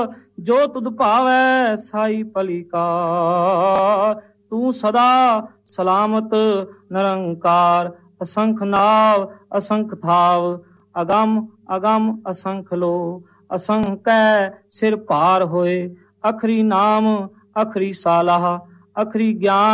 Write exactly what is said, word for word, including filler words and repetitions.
ਜੋ ਤੁਧ ਭਾਵੈ ਸਾਈ ਭਲੀ ਕਾਰ। ਤੂੰ ਸਦਾ ਸਲਾਮਤ ਨਿਰੰਕਾਰ। ਅਸੰਖ ਨਾਵ ਅਸੰਖ ਥਾਵ, ਅਗੰਮ ਅਗੰਮ ਅਸੰਖ ਲੋ। ਅਸੰਕੈ ਸਿਰ ਭਾਰ ਹੋਏ, ਅਖਰੀ ਨਾਮ ਅਖਰੀ ਸਾਲਾਹ। ਅਖਰੀ ਗਿਆਨ